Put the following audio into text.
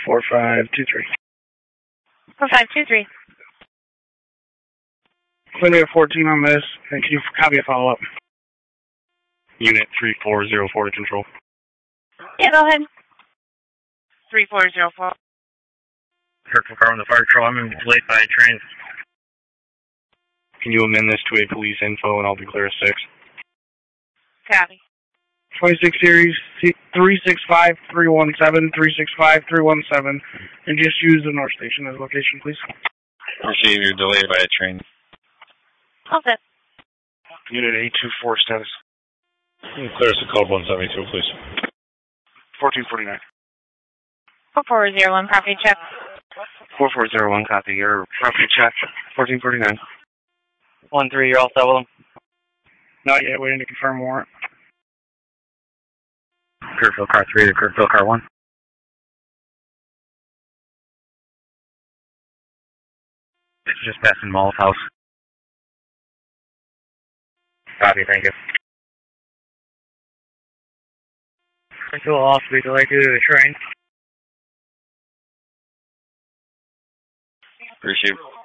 4523. 4523. Clearly at 14 on this, and can you copy a follow-up? Unit 3404 to control. Yeah, go ahead. 3404. Kirkville car on the fire control. I'm going to be delayed by a train. Can you amend this to a police info and I'll declare a 6? Copy. 26 series 365-317, 365-317, and just use the North Station as location, please. Receive, you're delayed by a train. Okay. Unit 824 status. Clear us to code 172, please. 1449. 4401, property check. 4401, copy. Your property check. 1449. 13, you're all set with them? Not yet, waiting to confirm warrant. Kirkville car 3 to Kirkville car 1. It's just passing Mall's house. Copy, thank you. It will also be delayed due to the train. Appreciate it.